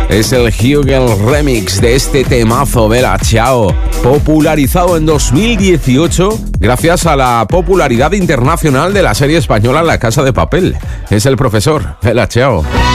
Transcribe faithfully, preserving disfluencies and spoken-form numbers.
Es el Hugel remix de este temazo Bella Ciao, popularizado en dos mil dieciocho gracias a la popularidad internacional de la serie española La Casa de Papel. Es el profesor Bella Ciao.